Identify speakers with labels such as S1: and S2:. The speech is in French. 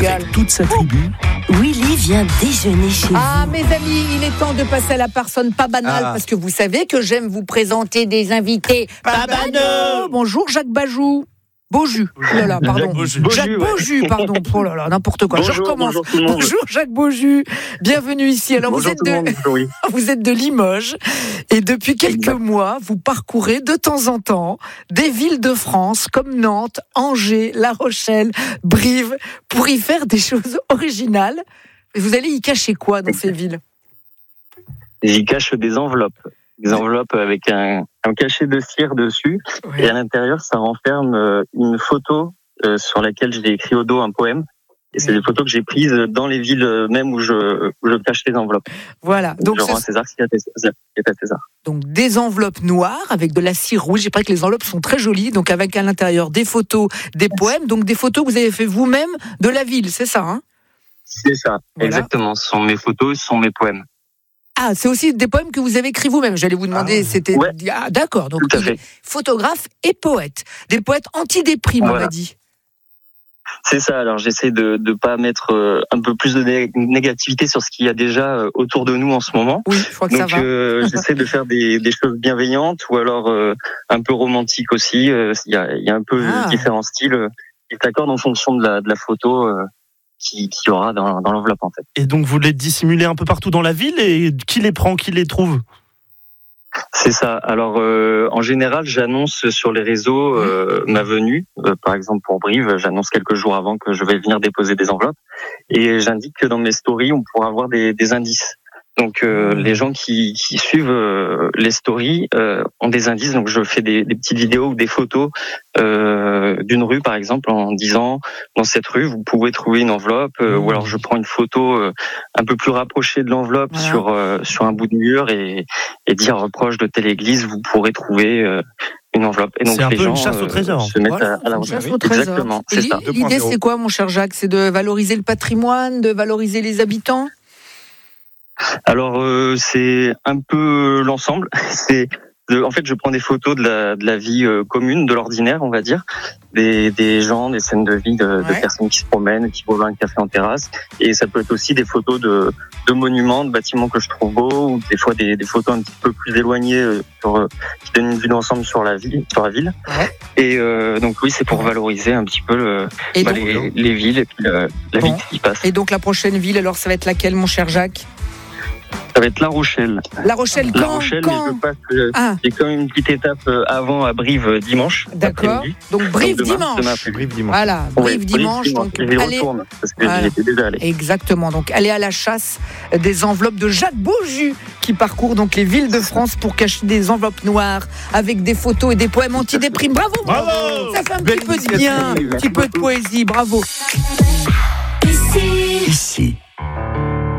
S1: régale.
S2: Avec toute sa tribu,
S3: Willy vient déjeuner chez vous.
S1: Ah, mes amis, il est temps de passer à la personne pas banale, parce que vous savez que j'aime vous présenter des invités pas banaux. Bonjour Jacques Bajou. Beaujus. Oh là là, pardon. Jacques Beaujus, pardon. Oh là là, n'importe quoi.
S4: Bonjour,
S1: Je recommence.
S4: bonjour
S1: Jacques Beaujus. Bienvenue ici. Alors vous êtes de Limoges et depuis quelques mois, vous parcourez de temps en temps des villes de France comme Nantes, Angers, La Rochelle, Brive pour y faire des choses originales. Vous allez y cacher quoi dans ces villes ?
S4: J'y cache des enveloppes. Des enveloppes avec un cachet de cire dessus. Ouais. Et à l'intérieur, ça renferme une photo sur laquelle j'ai écrit au dos un poème. Et c'est des photos que j'ai prises dans les villes même où je cache les enveloppes.
S1: Voilà.
S4: Donc je rends à César ce qui est à César.
S1: Donc des enveloppes noires avec de la cire rouge. Il paraît que les enveloppes sont très jolies. Donc avec à l'intérieur des photos, des poèmes. Donc des photos que vous avez fait vous-même de la ville, c'est ça, hein ?
S4: C'est ça, voilà. Exactement. Ce sont mes photos, ce sont mes poèmes.
S1: Ah, c'est aussi des poèmes que vous avez écrits vous-même. J'allais vous demander, c'était...
S4: Ouais.
S1: Ah, d'accord, donc il est photographe et poète. Des poètes anti-déprime, on m'a dit.
S4: C'est ça, alors j'essaie de pas mettre un peu plus de négativité sur ce qu'il y a déjà autour de nous en ce moment.
S1: Oui, je crois que
S4: donc,
S1: ça va.
S4: J'essaie de faire des choses bienveillantes ou alors un peu romantiques aussi. Il y a un peu différents styles qui s'accordent en fonction de la photo qui aura dans l'enveloppe en fait.
S2: Et donc vous les dissimulez un peu partout dans la ville et qui les prend, qui les trouve ?
S4: C'est ça. Alors en général, j'annonce sur les réseaux ma venue. Par exemple pour Brive, j'annonce quelques jours avant que je vais venir déposer des enveloppes et j'indique que dans mes stories, on pourra avoir des indices. Donc les gens qui suivent les stories ont des indices. Donc je fais des petites vidéos ou des photos d'une rue par exemple en disant dans cette rue vous pouvez trouver une enveloppe ou alors je prends une photo un peu plus rapprochée de l'enveloppe sur un bout de mur et dire proche de telle église vous pourrez trouver une enveloppe. Et donc
S2: c'est un
S4: les
S2: peu
S4: gens
S2: une chasse au trésor.
S4: Se mettent à la recherche. Exactement, c'est ça.
S1: L'idée c'est quoi mon cher Jacques ? C'est de valoriser le patrimoine, de valoriser les habitants ?
S4: Alors c'est un peu l'ensemble. En fait, je prends des photos de la vie commune, de l'ordinaire, on va dire, des gens, des scènes de vie de personnes qui se promènent, qui boivent un café en terrasse. Et ça peut être aussi des photos de monuments, de bâtiments que je trouve beaux, ou des fois des photos un petit peu plus éloignées qui donnent une vue d'ensemble sur la ville. Ouais. Et donc oui, c'est pour valoriser un petit peu les villes et puis la vie qui passe.
S1: Et donc la prochaine ville, alors ça va être laquelle, mon cher Jacques ?
S4: Ça va être La Rochelle.
S1: La Rochelle, quand ?
S4: La Rochelle, mais je passe. J'ai quand même une petite étape avant à Brive dimanche.
S1: D'accord. Donc Brive dimanche. Voilà, Brive dimanche. Donc
S4: j'y retourne parce que j'y étais déjà allé.
S1: Exactement. Donc allez à la chasse des enveloppes de Jacques Beaujus qui parcourt donc les villes de France pour cacher des enveloppes noires avec des photos et des poèmes anti-déprime. Bravo. Ça fait un petit peu de bien, un petit peu de poésie. Bravo.
S3: Ici.